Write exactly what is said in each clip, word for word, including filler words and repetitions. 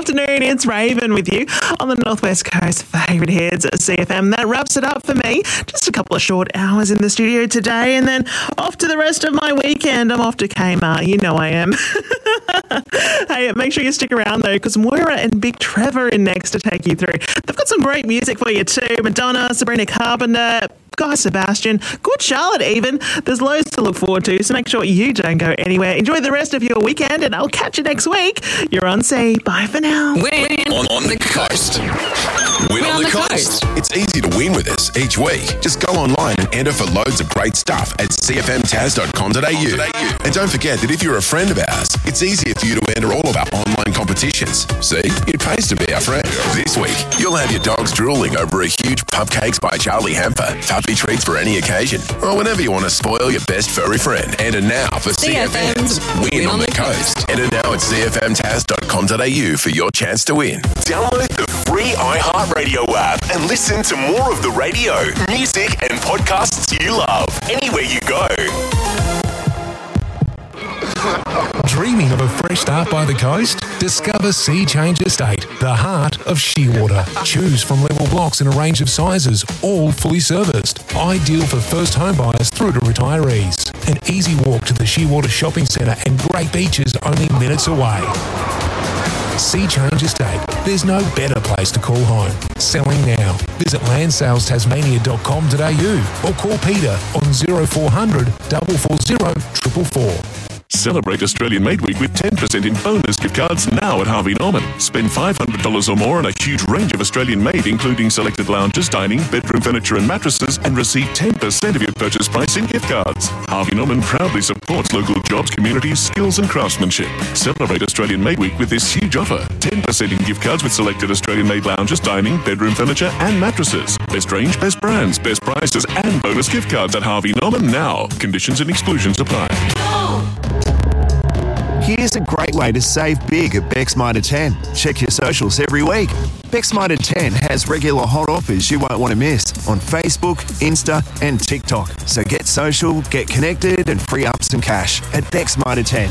afternoon. It's Raven with you on the Northwest Coast favourite hits at C F M. That wraps it up for me. Just a couple of short hours in the studio today and then off to the rest of my weekend. I'm off to Kmart. You know I am. Hey, make sure you stick around though, because Moira and Big Trevor are next to take you through. They've got some great music for you too. Madonna, Sabrina Carpenter, Guy Sebastian, Good Charlotte even. There's loads to look forward to, so make sure you don't go anywhere. Enjoy the rest of your weekend and I'll catch you next week. You're on C. Bye for now. Win on, on the coast. Win on, on the, the coast. coast. It's easy to win with us each week. Just go online and enter for loads of great stuff at c f m taz dot com dot a u. And don't forget that if you're a friend of ours, it's easier for you to enter all of our online competitions. See, it pays to be our friend. This week, you'll have your dogs drooling over a huge Pupcakes by Charlie Hamper, puppy treats for any occasion, or whenever you want to spoil your best furry friend. Enter now for C F M's Win, Win on, on the, the coast. coast. Enter now at c f m taz dot com dot a u for your chance to win. Download the free iHeartRadio app and listen to more of the radio, music, and podcasts you love anywhere you go. Dreaming of a fresh start by the coast? Discover Sea Change Estate, the heart of Shearwater. Choose from level blocks in a range of sizes, all fully serviced. Ideal for first home buyers through to retirees. An easy walk to the Shearwater Shopping Centre and great beaches only minutes away. Sea Change Estate. There's no better place to call home. Selling now. Visit land sales tasmania dot com dot a u or call Peter on zero four hundred, four four zero, four four four. Celebrate Australian Made Week with ten percent in bonus gift cards now at Harvey Norman. Spend five hundred dollars or more on a huge range of Australian made, including selected lounges, dining, bedroom furniture and mattresses, and receive ten percent of your purchase price in gift cards. Harvey Norman proudly supports local jobs, communities, skills and craftsmanship. Celebrate Australian Made Week with this huge offer. ten percent in gift cards with selected Australian made lounges, dining, bedroom furniture and mattresses. Best range, best brands, best prices and bonus gift cards at Harvey Norman now. Conditions and exclusions apply. Here's a great way to save big at Beck's Mitre ten. Check your socials every week. Beck's Mitre ten has regular hot offers you won't want to miss on Facebook, Insta and TikTok. So get social, get connected and free up some cash at Beck's Mitre ten.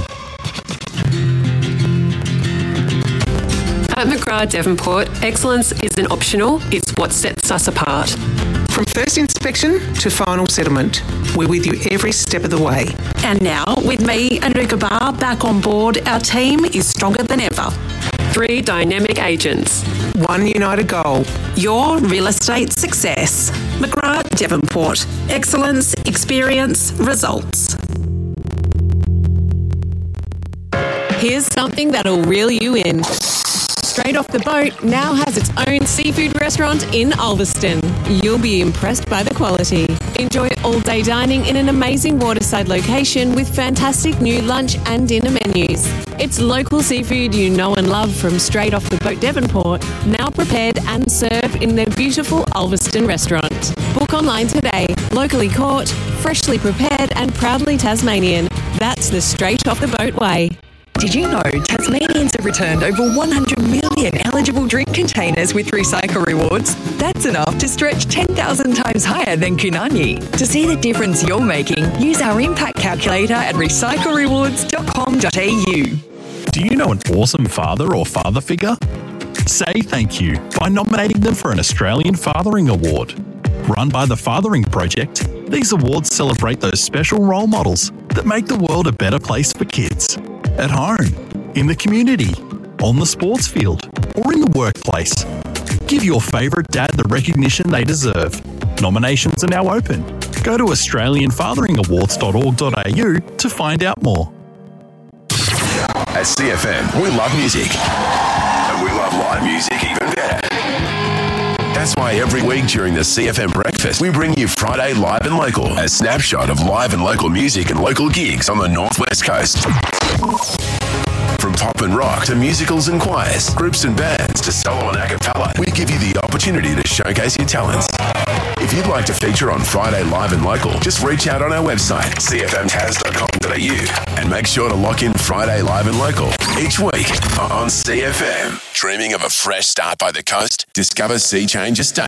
At McGrath Devonport, excellence isn't optional, it's what sets us apart. From first inspection to final settlement, we're with you every step of the way. And now, with me, Anuka Barr, back on board, our team is stronger than ever. Three dynamic agents. One united goal. Your real estate success. McGrath Devonport. Excellence, experience, results. Here's something that'll reel you in. Straight Off the Boat now has its own seafood restaurant in Ulverston. You'll be impressed by the quality. Enjoy all-day dining in an amazing waterside location with fantastic new lunch and dinner menus. It's local seafood you know and love from Straight Off the Boat Devonport, now prepared and served in their beautiful Ulverston restaurant. Book online today. Locally caught, freshly prepared and proudly Tasmanian. That's the Straight Off the Boat way. Did you know Tasmanians have returned over one hundred million eligible drink containers with Recycle Rewards? That's enough to stretch ten thousand times higher than Kunani. To see the difference you're making, use our impact calculator at recycle rewards dot com dot a u. Do you know an awesome father or father figure? Say thank you by nominating them for an Australian Fathering Award. Run by the Fathering Project, these awards celebrate those special role models that make the world a better place for kids. At home, in the community, on the sports field, or in the workplace. Give your favourite dad the recognition they deserve. Nominations are now open. Go to australian fathering awards dot org dot a u to find out more. At C F M, we love music. And we love live music even better. That's why every week during the C F M Breakfast, we bring you Friday Live and Local, a snapshot of live and local music and local gigs on the Northwest Coast. From pop and rock to musicals and choirs, groups and bands to solo and a cappella, we give you the opportunity to showcase your talents. If you'd like to feature on Friday Live and Local, just reach out on our website, c f m taz dot com dot a u, and make sure to lock in Friday Live and Local each week on C F M. Dreaming of a fresh start by the coast? Discover Sea Change Estate.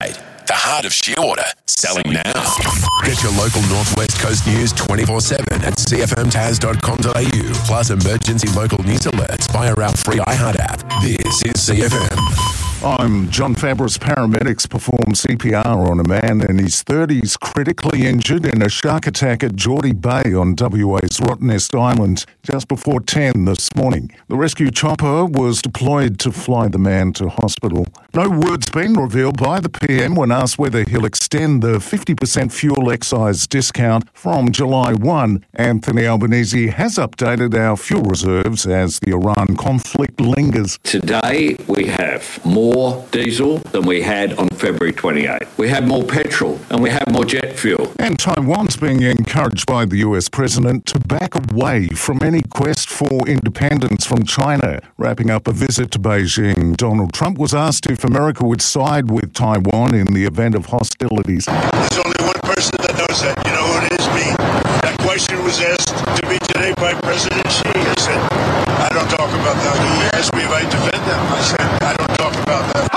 the heart of Shearwater. Selling now. Get your local Northwest Coast news twenty-four seven at c f m taz dot com dot a u, plus emergency local news alerts via our free iHeart app. This is C F M. I'm John Fabris. Paramedics performed C P R on a man in his thirties critically injured in a shark attack at Geordie Bay on W A's Rottnest Island just before ten this morning. The rescue chopper was deployed to fly the man to hospital. No word's been revealed by the P M when asked whether he'll extend the fifty percent fuel excise discount from July first. Anthony Albanese has updated our fuel reserves as the Iran conflict lingers. Today we have more more diesel than we had on February twenty-eighth. We have more petrol and we have more jet fuel. And Taiwan's being encouraged by the U S president to back away from any quest for independence from China. Wrapping up a visit to Beijing, Donald Trump was asked if America would side with Taiwan in the event of hostilities. There's only one person that knows that. You know who it is? Me. That question was asked to me today by President Xi. I said, I don't talk about that. He asked me if I defend them. I said, I don't talk about that.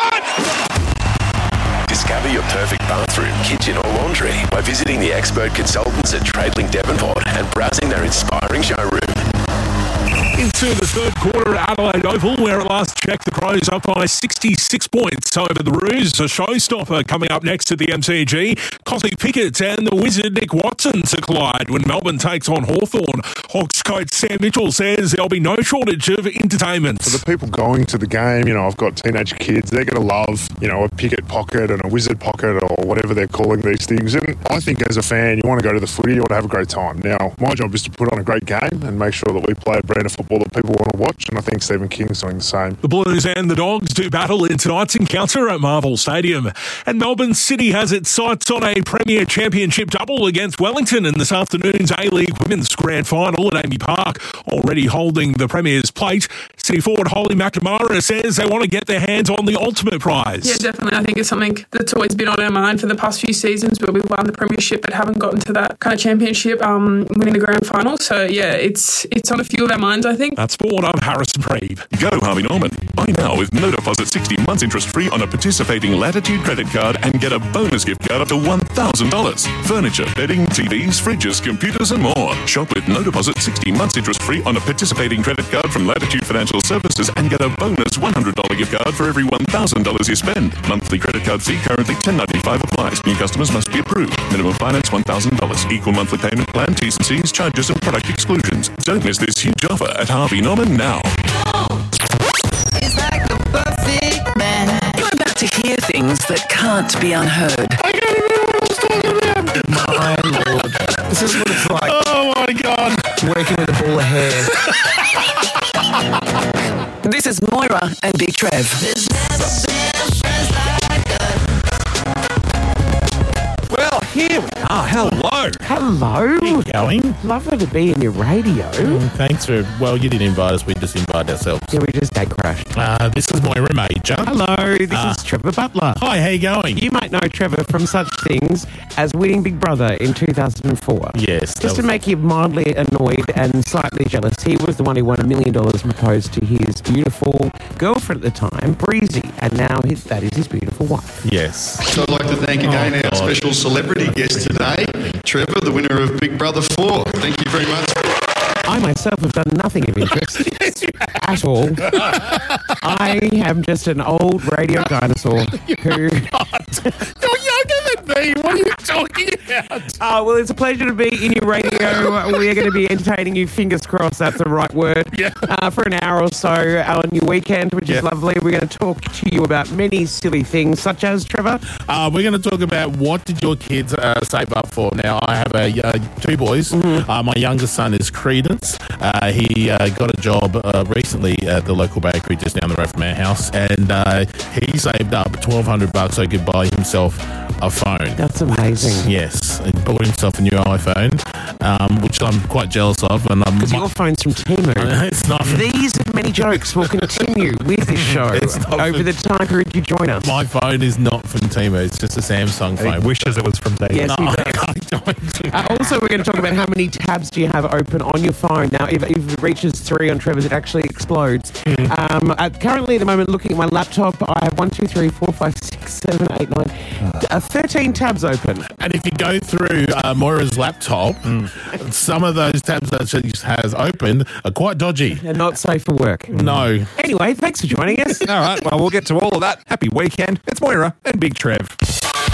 Discover your perfect bathroom, kitchen or laundry by visiting the expert consultants at Tradelink Devonport and browsing their inspiring showroom. Into the third quarter at Adelaide Oval, where at last checked the Crows up by sixty-six points over the Roos. A showstopper coming up next to the M C G. Cosy Pickett and the Wizard Nick Watson to collide when Melbourne takes on Hawthorn. Hawks coach Sam Mitchell says there'll be no shortage of entertainment. For the people going to the game, you know, I've got teenage kids, they're going to love, you know, a Pickett pocket and a Wizard pocket or whatever they're calling these things. And I think as a fan, you want to go to the footy, you want to have a great time. Now, my job is to put on a great game and make sure that we play a brand of football that people want to watch, and I think Stephen King's doing the same. The Blues and the Dogs do battle in tonight's encounter at Marvel Stadium. And Melbourne City has its sights on a Premier Championship double against Wellington in this afternoon's A-League Women's Grand Final at Amy Park. Already holding the Premier's plate, City forward Holly McNamara says they want to get their hands on the ultimate prize. Yeah, definitely. I think it's something that's always been on our mind for the past few seasons where we've won the Premiership but haven't gotten to that kind of championship, um, winning the Grand Final. So, yeah, it's it's on a few of our minds, I think. That's sport. I'm Harrison Reeve. Go Harvey Norman. Buy now with no deposit, sixty months interest free on a participating Latitude credit card and get a bonus gift card up to one thousand dollars. Furniture, bedding, T Vs, fridges, computers and more. Shop with no deposit, sixty months interest free on a participating credit card from Latitude Financial Services and get a bonus one hundred dollars gift card for every one thousand dollars you spend. Monthly credit card fee currently ten ninety-five applies. New customers must be approved. Minimum finance one thousand dollars. Equal monthly payment plan, T's and C's, charges and product exclusions. Don't miss this huge offer at Harvey Norman now. He's like the perfect man. You're about to hear things that can't be unheard. I can't remember what I was talking about. My lord. This is what it's like. Oh my God. Working with a ball of hair. This is Moira and Big Trev. There's never been friends like us. Well, here we are. Hello. Hello. How you going? Lovely to be in your radio. Mm, thanks for, well, you didn't invite us. We just invited ourselves. Yeah, we just gate crashed. Uh, this is Moira Major. Hello, this Uh, is Trevor Butler. Hi, how you going? You might know Trevor from such things as winning Big Brother in two thousand four. Yes. Just to make you mildly annoyed and slightly jealous, he was the one who won a million dollars and proposed to his beautiful girlfriend at the time, Breezy, and now his, that is his beautiful wife. Yes. So I'd like to thank again Oh, our God. special celebrity guest today, Trevor, the winner of Big Brother four. Thank you very much. I myself have done nothing of interest at all. I am just an old radio dinosaur who... You're younger than me. What are you talking about? Oh, well, it's a pleasure to be in your radio. We're going to be entertaining you, fingers crossed, that's the right word, yeah. uh, for an hour or so on your weekend, which Yeah. is lovely. We're going to talk to you about many silly things, such as, Trevor? Uh, we're going to talk about what did your kids uh, save up for. Now, I have a, uh, two boys. Mm-hmm. Uh, my youngest son is Credence. Uh, he uh, got a job uh, recently at the local bakery just down the road from our house, and uh, he saved up twelve hundred bucks so he could buy himself a phone. That's amazing. Yes, he bought himself a new iPhone, um, which I'm quite jealous of. And Because your phone's from Temu. It's not. These are many jokes will continue with this show over the time period you join us. My phone is not from Timo. It's just a Samsung He phone. wishes it was from David. Yes, he No, does. I don't. Uh, also, we're going to talk about how many tabs do you have open on your phone. Now, if, if it reaches three on Trevor's, it actually explodes. Um, uh, currently, at the moment, looking at my laptop, I have one, two, three, four, five, six, seven, eight, nine, uh, thirteen tabs open. And if you go through uh, Moira's laptop, some of those tabs that she has opened are quite dodgy. They're not safe for work. No. Anyway, thanks for joining us. All right, well, we'll get to all of that. Happy weekend. It's Moira and Big Trev.